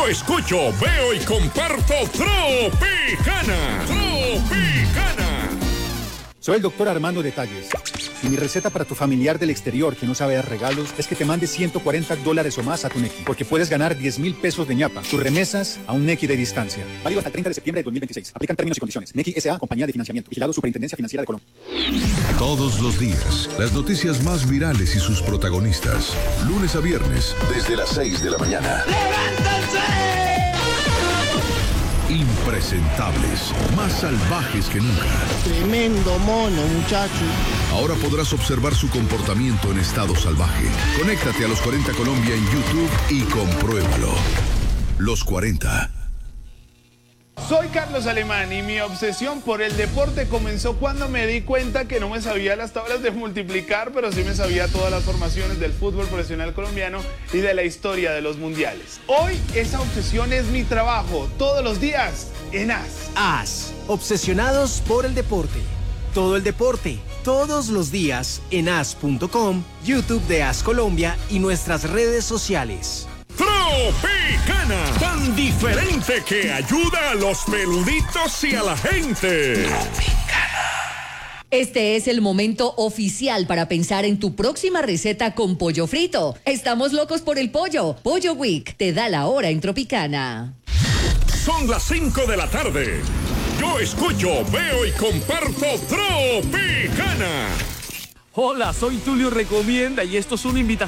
Yo escucho, veo y comparto Tropicana. Tropicana. Soy el doctor Armando Detalles. Y mi receta para tu familiar del exterior que no sabe dar regalos es que te mande $140 o más a tu Nequi, porque puedes ganar 10,000 pesos de ñapa. Tus remesas a un Nequi de distancia. Válido hasta el 30 de septiembre de 2026. Aplican términos y condiciones. Nequi S.A. Compañía de Financiamiento. Vigilado Superintendencia Financiera de Colombia. Todos los días, las noticias más virales y sus protagonistas. Lunes a viernes, desde las 6 de la mañana. ¡Levántense! Impresentables, más salvajes que nunca. Tremendo mono, muchacho. Ahora podrás observar su comportamiento en estado salvaje. Conéctate a Los 40 Colombia en YouTube y compruébalo. Los 40. Soy Carlos Alemán y mi obsesión por el deporte comenzó cuando me di cuenta que no me sabía las tablas de multiplicar, pero sí me sabía todas las formaciones del fútbol profesional colombiano y de la historia de los mundiales. Hoy esa obsesión es mi trabajo, todos los días en AS. AS, obsesionados por el deporte. Todo el deporte, todos los días en as.com, YouTube de AS Colombia y nuestras redes sociales. Tropicana, tan diferente que ayuda a los peluditos y a la gente. Este es el momento oficial para pensar en tu próxima receta con pollo frito. Estamos locos por el pollo. Pollo Week te da la hora en Tropicana. Son las 5 de la tarde. Yo escucho, veo y comparto Tropicana. Hola, soy Tulio Recomienda y esto es una invitación